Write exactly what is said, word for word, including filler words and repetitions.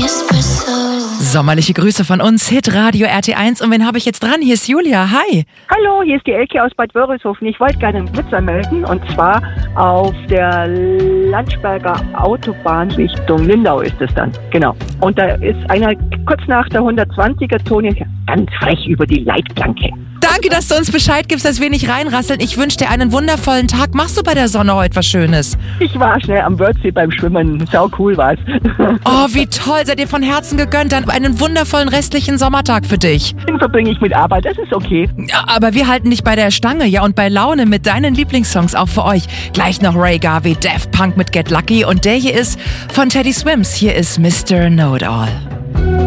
Sommerliche Grüße von uns, Hitradio R T eins. Und wen habe ich jetzt dran? Hier ist Julia. Hi. Hallo, hier ist die Elke aus Bad Wörishofen. Ich wollte gerne einen Blitzer melden, und zwar auf der Landsberger Autobahn Richtung Lindau ist es dann. Genau. Und da ist einer kurz nach der hundertzwanziger Zone ganz frech über die Leitplanke. Danke, dass du uns Bescheid gibst, dass wir nicht reinrasseln. Ich wünsche dir einen wundervollen Tag. Machst du bei der Sonne heute was Schönes? Ich war schnell am Wörthsee beim Schwimmen. Sau cool war's. Oh, wie toll. Seid ihr von Herzen gegönnt. Dann einen wundervollen restlichen Sommertag für dich. Den verbringe ich mit Arbeit. Das ist okay. Ja, aber wir halten dich bei der Stange, ja, und bei Laune mit deinen Lieblingssongs auch für euch. Gleich noch Ray Garvey, Daft Punk mit Get Lucky. Und der hier ist von Teddy Swims. Hier ist Mister Know-It-All.